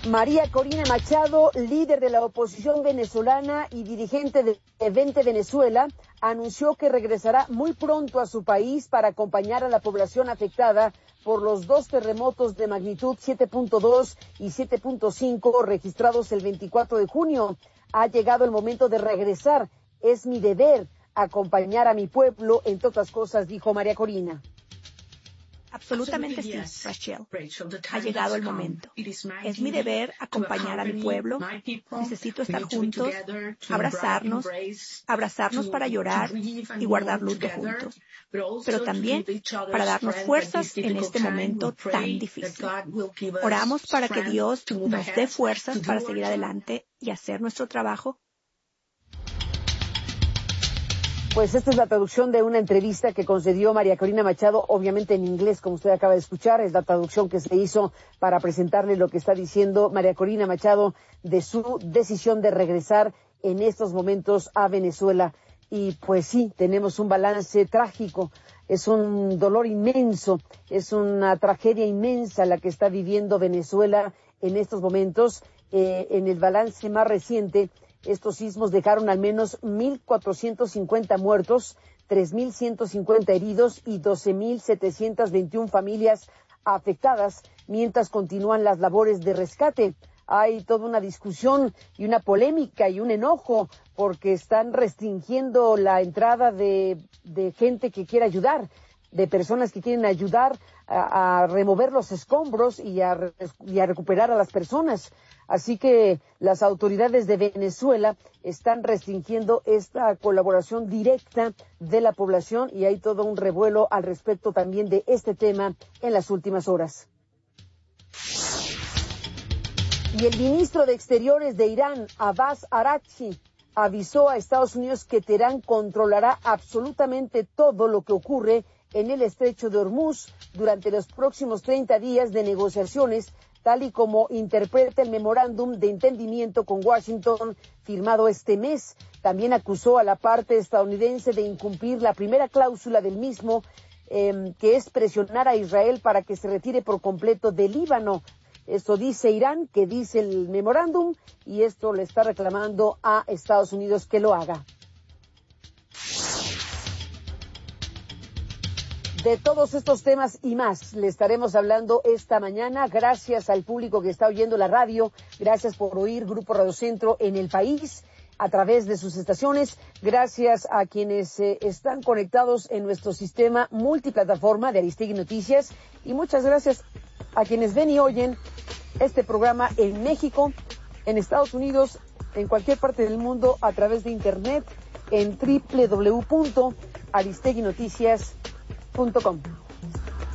María Corina Machado, líder de la oposición venezolana y dirigente de Vente Venezuela, anunció que regresará muy pronto a su país para acompañar a la población afectada por los dos terremotos de magnitud 7.2 y 7.5 registrados el 24 de junio. Ha llegado el momento de regresar. Es mi deber acompañar a mi pueblo, entre otras cosas, dijo María Corina. Absolutamente sí, Rachel. Ha llegado el momento. Es mi deber acompañar a mi pueblo. Necesito estar juntos, abrazarnos para llorar y guardar luto juntos. Pero también para darnos fuerzas en este momento tan difícil. Oramos para que Dios nos dé fuerzas para seguir adelante y hacer nuestro trabajo. Pues esta es la traducción de una entrevista que concedió María Corina Machado, obviamente en inglés, como usted acaba de escuchar. Es la traducción que se hizo para presentarle lo que está diciendo María Corina Machado de su decisión de regresar en estos momentos a Venezuela. Y pues sí, tenemos un balance trágico, es un dolor inmenso, es una tragedia inmensa la que está viviendo Venezuela en estos momentos. En el balance más reciente, estos sismos dejaron al menos 1,450 muertos, 3,150 heridos y 12,721 familias afectadas, mientras continúan las labores de rescate. Hay toda una discusión y una polémica y un enojo porque están restringiendo la entrada de gente que quiere ayudar, de personas que quieren ayudar a remover los escombros y a recuperar a las personas. Así que las autoridades de Venezuela están restringiendo esta colaboración directa de la población y hay todo un revuelo al respecto también de este tema en las últimas horas. Y el ministro de Exteriores de Irán, Abbas Araghchi, avisó a Estados Unidos que Teherán controlará absolutamente todo lo que ocurre en el estrecho de Hormuz durante los próximos 30 días de negociaciones, tal y como interpreta el memorándum de entendimiento con Washington firmado este mes. También acusó a la parte estadounidense de incumplir la primera cláusula del mismo, que es presionar a Israel para que se retire por completo del Líbano. Esto dice Irán, que dice el memorándum, y esto le está reclamando a Estados Unidos que lo haga. De todos estos temas y más le estaremos hablando esta mañana. Gracias al público que está oyendo la radio. Gracias por oír Grupo Radio Centro en el país a través de sus estaciones. Gracias a quienes están conectados en nuestro sistema multiplataforma de Aristegui Noticias. Y muchas gracias a quienes ven y oyen este programa en México, en Estados Unidos, en cualquier parte del mundo a través de Internet en www.aristeguinoticias.com.